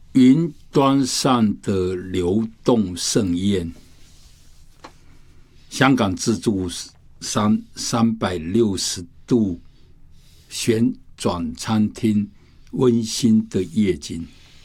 云端上的流动盛宴，香港自助餐360度旋转餐厅温馨的夜景。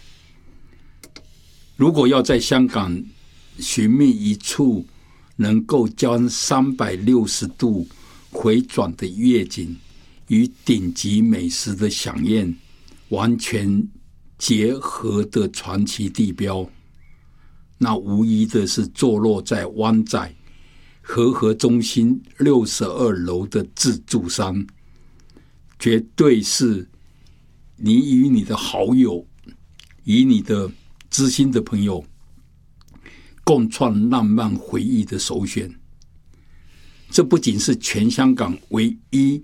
如果要在香港寻觅一处能够将360度回转的夜景与顶级美食的飨宴完全结合的传奇地标，那无疑的是坐落在湾仔和合中心62楼的自助餐，绝对是你与你的好友，与你的知心的朋友共创浪漫回忆的首选。这不仅是全香港唯一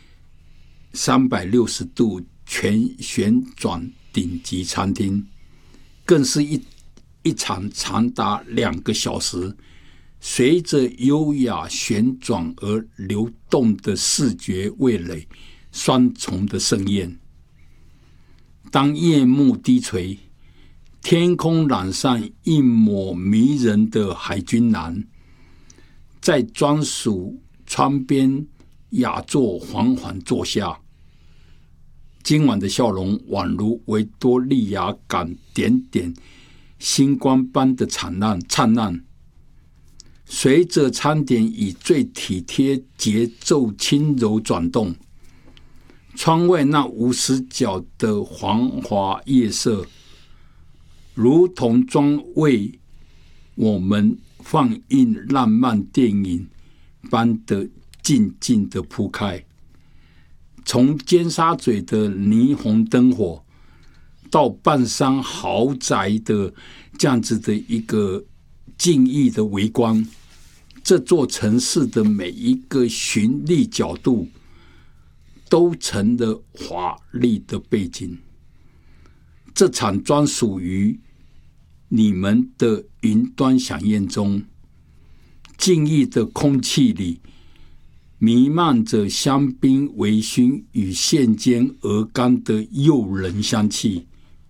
360度全旋转顶级餐厅，更是一场长达2个小时，随着优雅旋转而流动的视觉味蕾双重的盛宴。当夜幕低垂，天空染上一抹迷人的海军蓝，在专属窗边雅座缓缓坐下，今晚的笑容宛如维多利亚港点点星光般的灿烂，随着餐点以最体贴节奏轻柔转动，窗外那50角的黄华夜色如同专为我们放映浪漫电影般的静静的铺开。从尖沙咀的霓虹灯火到半山豪宅的这样子的一个静谧的微光，这座城市的每一个寻觅角度都成了华丽的背景。这场专属于你们的云端飨宴中，静谧的空气里弥漫着香槟微醺与现煎鹅肝的诱人香气。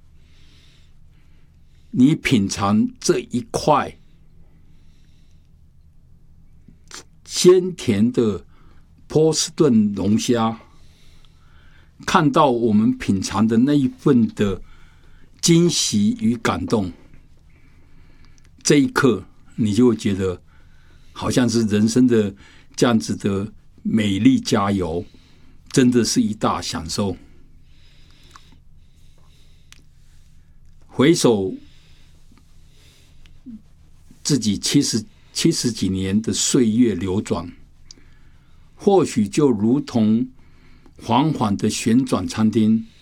你品尝这一块鲜甜的波士顿龙虾，看到我们品尝的那一份的惊喜与感动，这一刻你就会觉得好像是人生的这样子的美丽加油，真的是一大享受。回首自己70几年的岁月流转，或许就如同缓缓的旋转餐厅，